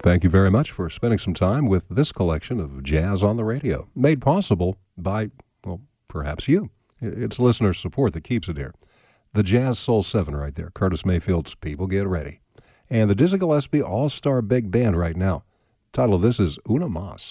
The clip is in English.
thank you very much for spending some time with this collection of Jazz on the Radio, made possible by, well, perhaps you. It's listener support that keeps it here. The Jazz Soul 7 right there, Curtis Mayfield's People Get Ready. And the Dizzy Gillespie All-Star Big Band right now. The title of this is Una Mas.